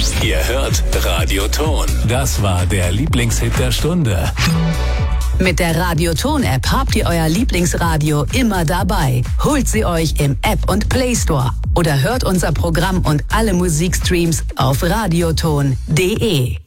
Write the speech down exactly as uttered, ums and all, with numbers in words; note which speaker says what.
Speaker 1: Ihr hört Radioton. Das war der Lieblingshit der Stunde.
Speaker 2: Mit der Radioton-App habt ihr euer Lieblingsradio immer dabei. Holt sie euch im App- und Play-Store oder hört unser Programm und alle Musikstreams auf radioton punkt de.